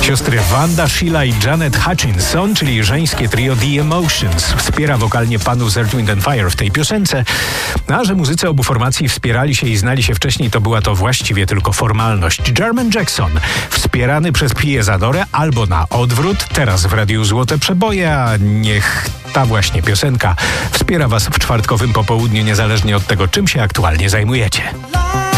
Siostry Wanda, Sheila i Janet Hutchinson, czyli żeńskie trio The Emotions, wspiera wokalnie panów z Earth, Wind & Fire w tej piosence. A że muzycy obu formacji wspierali się i znali się wcześniej, to była to właściwie tylko formalność. Jermaine Jackson, wspierany przez Pię Zadorę, albo na odwrót, teraz w Radiu Złote Przeboje, a niech ta właśnie piosenka wspiera was w czwartkowym popołudniu, niezależnie od tego, czym się aktualnie zajmujecie.